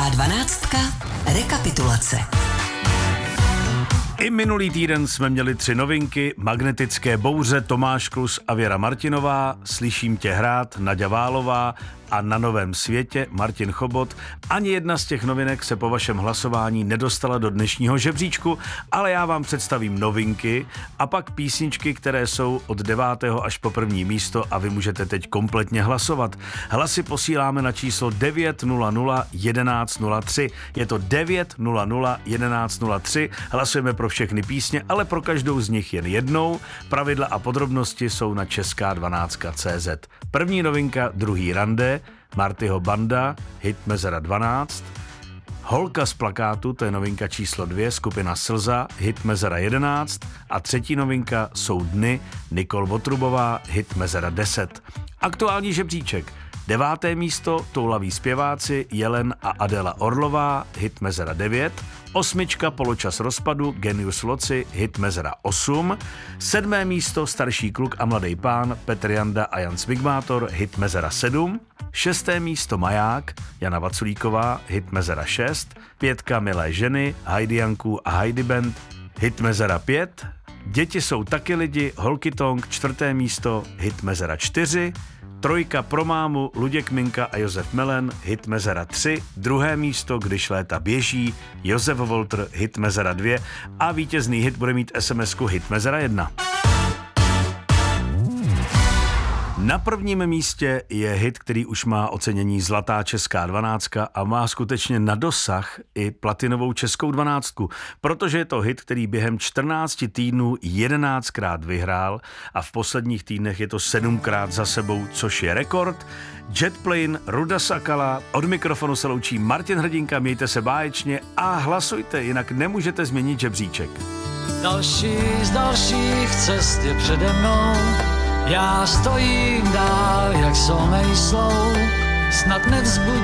Česká 12. Rekapitulace. I minulý týden jsme měli 3 novinky: Magnetické bouře, Tomáš Klus a Věra Martinová, Slyším tě hrát, Naďa Válová a Na novém světě Martin Chobot. Ani jedna z těch novinek se po vašem hlasování nedostala do dnešního žebříčku, ale já vám představím novinky a pak písničky, které jsou od 9. až po 1. místo a vy můžete teď kompletně hlasovat. Hlasy posíláme na číslo 900 1103. Je to 900 1103. Hlasujeme pro všechny písně, ale pro každou z nich jen jednou. Pravidla a podrobnosti jsou na česká12.cz. První novinka, Druhý rande, Martyho banda, hit Mezera 12. Holka z plakátu, to je novinka číslo 2, skupina Slza, hit Mezera 11. A třetí novinka Jsou dny, Nikol Votrubová, hit Mezera 10. Aktuální žebříček. 9. místo, Toulaví zpěváci, Jelen a Adela Orlová, hit Mezera 9. 8. Poločas rozpadu, Genius Loci, hit Mezera 8. 7. místo, Starší kluk a mladý pán, Petr Janda a Jan Smigmátor, hit Mezera 7. 6. místo, Maják, Jana Vaculíková, hit Mezera 6. 5. Milé ženy, Heidi Janku a Heidi Band, hit Mezera 5. Děti jsou taky lidi, Holky Tong, 4. místo, hit Mezera 4. 3. Pro mámu, Luděk Minka a Josef Melen, hit Mezera 3. 2. místo, Když léta běží, Josef Volter, hit Mezera 2. A vítězný hit bude mít SMS-ku hit Mezera 1. Na prvním místě je hit, který už má ocenění Zlatá česká 12 a má skutečně na dosah i platinovou českou 12, protože je to hit, který během 14 týdnů 11krát vyhrál a v posledních týdnech je to 7krát za sebou, což je rekord. Jetplane, Ruda Sakala, od mikrofonu se loučí Martin Hrdinka, mějte se báječně a hlasujte, jinak nemůžete změnit žebříček. Další z dalších cest je přede mnou, já stojím dál, jak solnej slou, snad nevzbudí